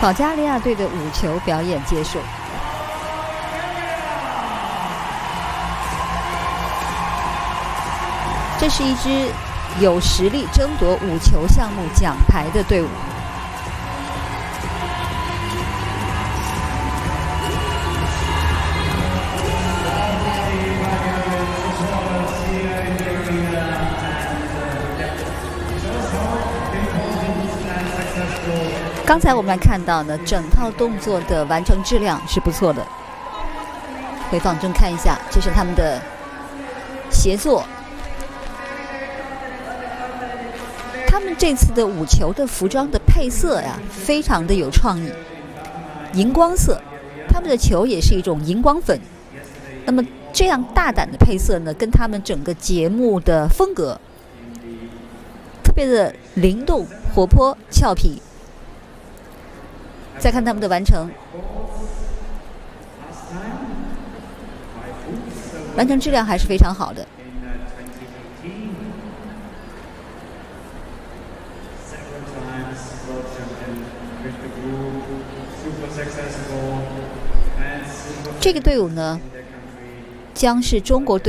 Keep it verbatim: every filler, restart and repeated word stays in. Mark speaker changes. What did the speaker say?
Speaker 1: 保加利亚队的五球表演结束。这是一支有实力争夺五球项目奖牌的队伍。刚才我们来看到呢，整套动作的完成质量是不错的。回放中看一下，这是他们的协作。他们这次的五球的服装的配色呀，非常的有创意，荧光色，他们的球也是一种荧光粉。那么这样大胆的配色呢，跟他们整个节目的风格特别的灵动、活泼、俏皮。再看他们的完成，完成质量还是非常好的。这个队伍呢，将是中国队